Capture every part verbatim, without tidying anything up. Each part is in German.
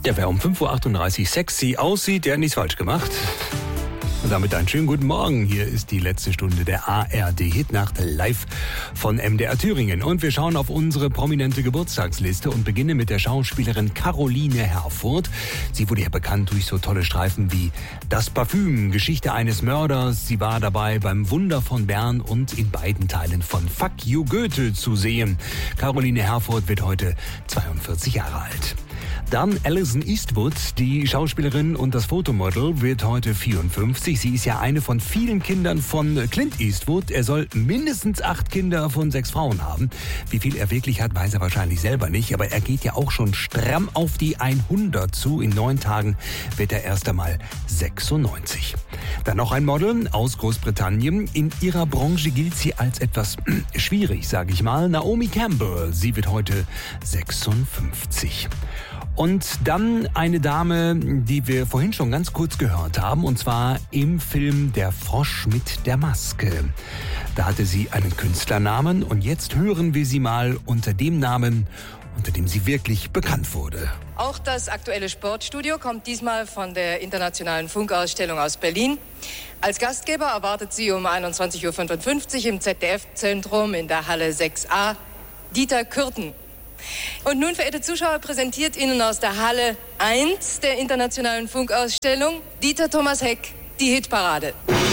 Ja, wer um fünf Uhr achtunddreißig sexy aussieht, der hat nichts falsch gemacht. Und damit einen schönen guten Morgen. Hier ist die letzte Stunde der A R D-Hitnacht live von M D R Thüringen. Und wir schauen auf unsere prominente Geburtstagsliste und beginnen mit der Schauspielerin Caroline Herfurth. Sie wurde ja bekannt durch so tolle Streifen wie Das Parfüm, Geschichte eines Mörders. Sie war dabei beim Wunder von Bern und in beiden Teilen von Fuck You Goethe zu sehen. Caroline Herfurth wird heute zweiundvierzig Jahre alt. Dann Alison Eastwood, die Schauspielerin und das Fotomodel, wird heute vierundfünfzig. Sie ist ja eine von vielen Kindern von Clint Eastwood. Er soll mindestens acht Kinder von sechs Frauen haben. Wie viel er wirklich hat, weiß er wahrscheinlich selber nicht. Aber er geht ja auch schon stramm auf die hundert zu. In neun Tagen wird er erst einmal sechsundneunzig. Dann noch ein Model aus Großbritannien. In ihrer Branche gilt sie als etwas schwierig, sage ich mal. Naomi Campbell. Sie wird heute sechsundfünfzig. Und dann eine Dame, die wir vorhin schon ganz kurz gehört haben, und zwar im Film Der Frosch mit der Maske. Da hatte sie einen Künstlernamen und jetzt hören wir sie mal unter dem Namen, unter dem sie wirklich bekannt wurde. Auch das aktuelle Sportstudio kommt diesmal von der Internationalen Funkausstellung aus Berlin. Als Gastgeber erwartet sie um einundzwanzig Uhr fünfundfünfzig im Z D F-Zentrum in der Halle sechs a Dieter Kürten. Und nun, verehrte Zuschauer, präsentiert Ihnen aus der Halle eins der Internationalen Funkausstellung Dieter Thomas Heck, die Hitparade.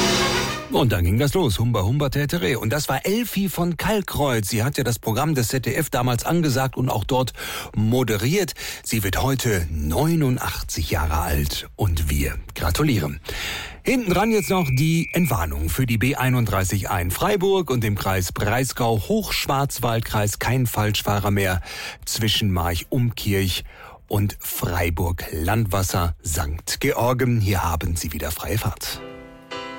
Und dann ging das los, Humba Humba Tätere. Und das war Elfi von Kalkkreuz. Sie hat ja das Programm des Z D F damals angesagt und auch dort moderiert. Sie wird heute neunundachtzig Jahre alt und wir gratulieren. Hinten dran jetzt noch die Entwarnung für die B einunddreißig in Freiburg und im Kreis Breisgau, Hochschwarzwaldkreis, kein Falschfahrer mehr zwischen Marchumkirch und Freiburg Landwasser Sankt Georgen. Hier haben Sie wieder freie Fahrt.